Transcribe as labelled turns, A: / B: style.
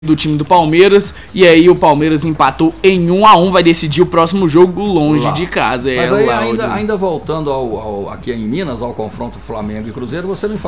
A: do time do Palmeiras, e aí o Palmeiras empatou em 1-1, vai decidir o próximo jogo longe de casa.
B: Mas aí, ainda voltando aqui em Minas, ao confronto Flamengo e Cruzeiro, você me